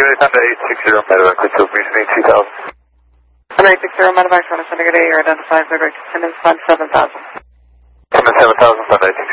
good day, Sunday 860 Medevac, please feel free to meet 2000. Sunday 860 Medevac, Sunday good day, your identified direct attendance, fund 7000. Fund 7000, Sunday 860.